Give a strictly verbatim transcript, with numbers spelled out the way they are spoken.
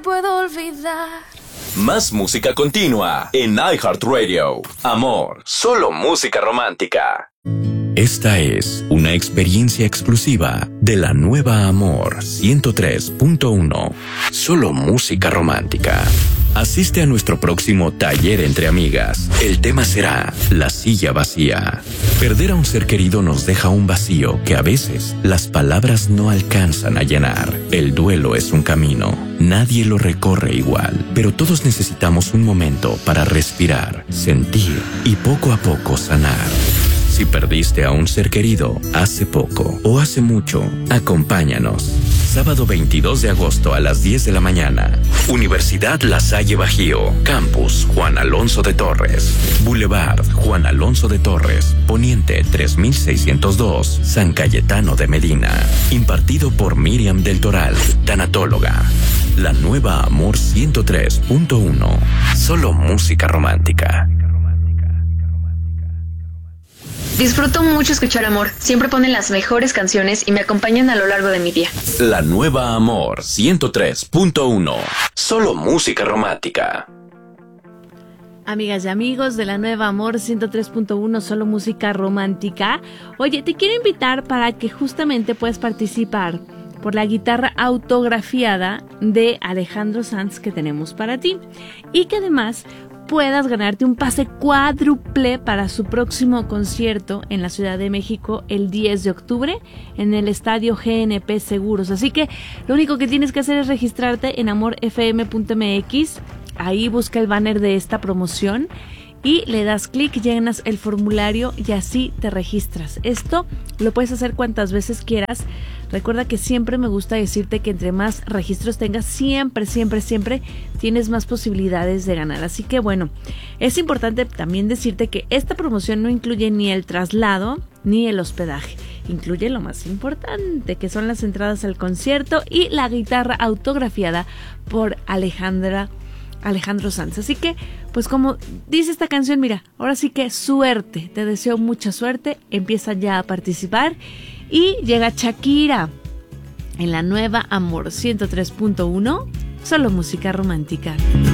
puedo olvidar. Más música continua en iHeartRadio. Amor, solo música romántica. Esta es una experiencia exclusiva de la nueva Amor ciento tres punto uno. Solo música romántica. Asiste a nuestro próximo taller entre amigas. El tema será la silla vacía. Perder a un ser querido nos deja un vacío que a veces las palabras no alcanzan a llenar. El duelo es un camino. Nadie lo recorre igual, pero todos necesitamos un momento para respirar, sentir y poco a poco sanar. Si perdiste a un ser querido hace poco o hace mucho, acompáñanos. Sábado veintidós de agosto a las diez de la mañana. Universidad La Salle Bajío. Campus Juan Alonso de Torres. Boulevard Juan Alonso de Torres. Poniente tres mil seiscientos dos. San Cayetano de Medina. Impartido por Miriam del Toral, tanatóloga. La nueva Amor ciento tres punto uno. Solo música romántica. Disfruto mucho escuchar Amor. Siempre ponen las mejores canciones y me acompañan a lo largo de mi día. La nueva Amor ciento tres punto uno. Solo música romántica. Amigas y amigos de la nueva Amor ciento tres punto uno, solo música romántica. Oye, te quiero invitar para que justamente puedas participar por la guitarra autografiada de Alejandro Sanz que tenemos para ti. Y que además puedas ganarte un pase cuádruple para su próximo concierto en la Ciudad de México el diez de octubre en el Estadio G N P Seguros. Así que lo único que tienes que hacer es registrarte en amor f m punto m x. Ahí busca el banner de esta promoción y le das clic, llenas el formulario y así te registras. Esto lo puedes hacer cuantas veces quieras. Recuerda que siempre me gusta decirte que entre más registros tengas, siempre, siempre, siempre tienes más posibilidades de ganar. Así que bueno, es importante también decirte que esta promoción no incluye ni el traslado ni el hospedaje. Incluye lo más importante, que son las entradas al concierto y la guitarra autografiada por Alejandra Alejandro Sanz. Así que, pues como dice esta canción, mira, ahora sí que suerte, te deseo mucha suerte, empieza ya a participar y llega Shakira en la nueva Amor ciento tres punto uno, solo música romántica.